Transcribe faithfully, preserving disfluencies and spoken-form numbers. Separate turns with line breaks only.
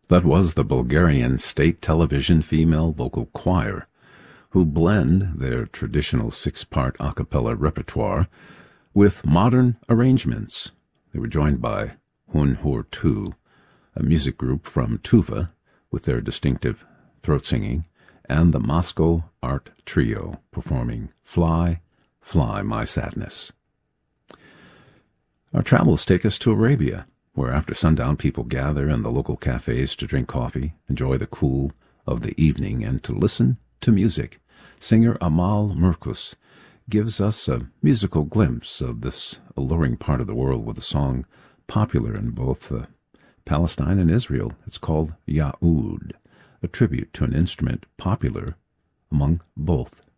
That was the Bulgarian State Television Female Vocal Choir, who blend their traditional six-part a cappella repertoire with modern arrangements. They were joined by Hun Hur Tu, a music group from Tuva with their distinctive throat singing, and the Moscow Art Trio performing Fly, Fly My Sadness. Our travels take us to Arabia, where after sundown people gather in the local cafes to drink coffee, enjoy the cool of the evening, and to listen to music. Singer Amal Murkus gives us a musical glimpse of this alluring part of the world with a song popular in both uh, Palestine and Israel. It's called Ya'ud, a tribute to an instrument popular among both